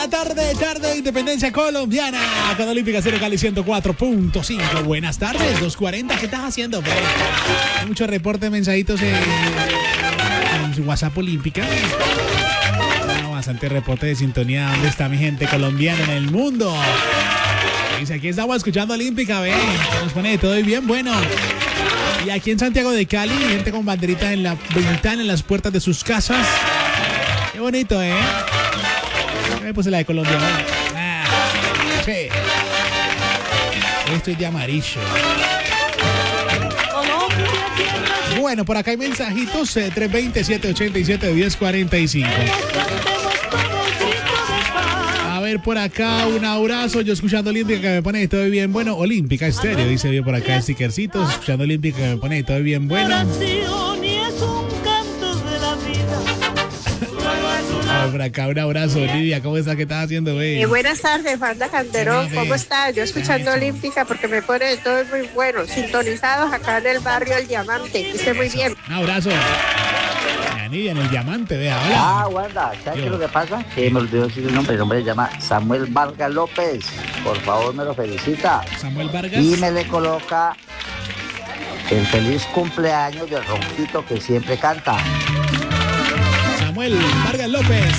Tarde de Independencia Colombiana con Olímpica Cero Cali 104.5. Buenas tardes, 2:40. ¿Qué estás haciendo, bro? Hay muchos reportes, mensajitos en su WhatsApp Olímpica. Bastante reporte de sintonía. ¿Dónde está mi gente colombiana en el mundo? Dice, aquí estamos escuchando Olímpica, ve. Nos pone de todo y bien bueno. Y aquí en Santiago de Cali, gente con banderitas en la ventana, en las puertas de sus casas. Qué bonito, ¿eh? Me puse la de Colombia, ¿no? Sí. Esto es de amarillo. Bueno, por acá hay mensajitos. 320-787-1045. A ver, por acá un abrazo. Yo escuchando Olímpica que me pone todo bien bueno. Olímpica Estéreo, dice bien por acá stickercitos. Escuchando Olímpica que me pone todo bien bueno. Por acá un abrazo, Lidia, ¿cómo estás? ¿Qué estás haciendo, güey? Buenas tardes, Fanda Calderón, ¿cómo estás? Yo escuchando Olímpica porque me pone de todo muy bueno, sintonizados acá en el barrio El Diamante, que esté muy bien. Un abrazo. Nidia en el Diamante, vea, hola. Wanda, ¿sabes qué es lo que pasa? Que me olvidó decir el nombre se llama Samuel Vargas López, por favor me lo felicita. Samuel Vargas. Y me le coloca el feliz cumpleaños del ronquito que siempre canta. Samuel Vargas López.